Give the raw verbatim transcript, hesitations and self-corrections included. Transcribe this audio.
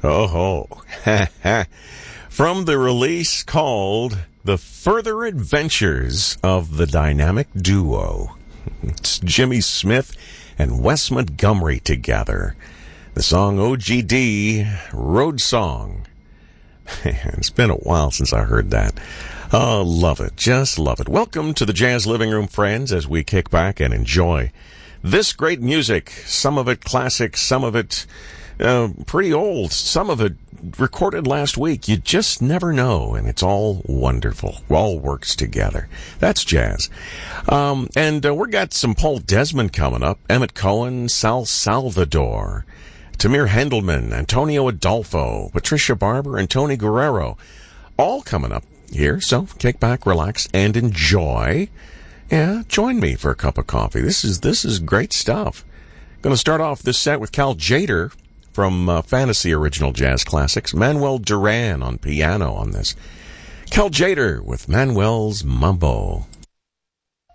Oh ho. From the release called The Further Adventures of the Dynamic Duo. It's Jimmy Smith and Wes Montgomery together. The song O G D, Road Song. It's been a while since I heard that. Oh, love it. Just love it. Welcome to the Jazz Living Room, friends, as we kick back and enjoy this great music. Some of it classic, some of it uh, pretty old, some of it recorded last week. You just never know, and it's all wonderful. All works together. That's jazz. Um, and uh, we've got some Paul Desmond coming up, Emmett Cohen, Sal Salvador, Tamir Hendelman, Antonio Adolfo, Patricia Barber, and Tony Guerrero, all coming up here. So kick back, relax, and enjoy. Yeah, join me for a cup of coffee. This is this is great stuff. Going to start off this set with Cal Tjader from uh, Fantasy Original Jazz Classics. Manuel Duran on piano on this. Cal Tjader with Manuel's Mambo.